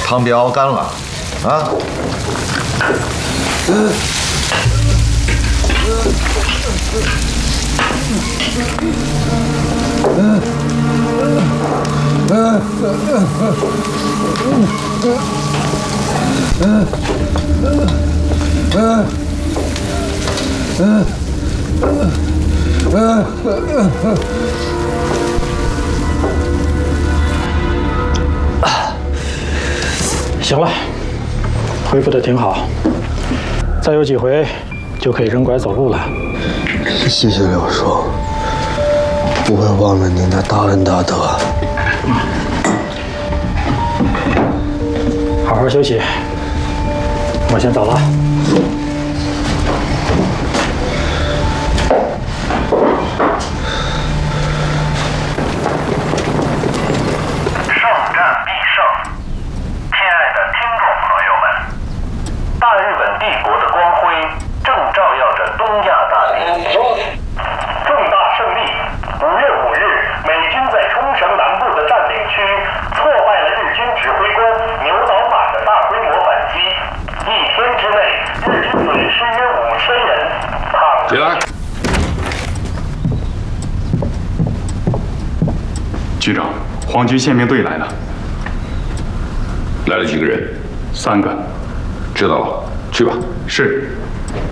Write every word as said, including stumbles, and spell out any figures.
汤别熬干了，啊！嗯。嗯。嗯。嗯。嗯。嗯。嗯。嗯。 行了，恢复的挺好，再有几回就可以扔拐走路了。 谢谢柳叔，不会忘了您的大恩大德。 好好休息，我先走了。 起来！局长，皇军宪兵队来了。 来了几个人？ 三个。 知道了，去吧。 是。